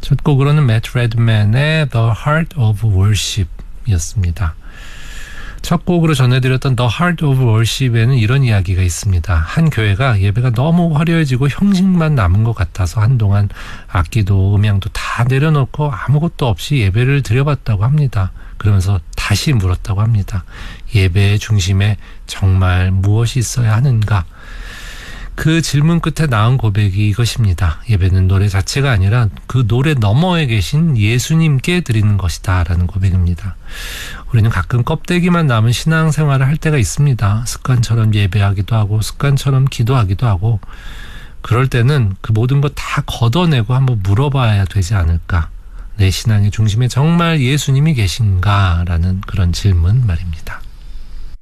첫 곡으로는 매트 레드맨의 The Heart of Worship 이었습니다. 첫 곡으로 전해드렸던 The Heart of Worship에는 이런 이야기가 있습니다. 한 교회가 예배가 너무 화려해지고 형식만 남은 것 같아서 한동안 악기도 음향도 다 내려놓고 아무것도 없이 예배를 드려봤다고 합니다. 그러면서 다시 물었다고 합니다. 예배의 중심에 정말 무엇이 있어야 하는가? 그 질문 끝에 나온 고백이 이것입니다. 예배는 노래 자체가 아니라 그 노래 너머에 계신 예수님께 드리는 것이다 라는 고백입니다. 우리는 가끔 껍데기만 남은 신앙생활을 할 때가 있습니다. 습관처럼 예배하기도 하고 습관처럼 기도하기도 하고 그럴 때는 그 모든 것 다 걷어내고 한번 물어봐야 되지 않을까. 내 신앙의 중심에 정말 예수님이 계신가 라는 그런 질문 말입니다.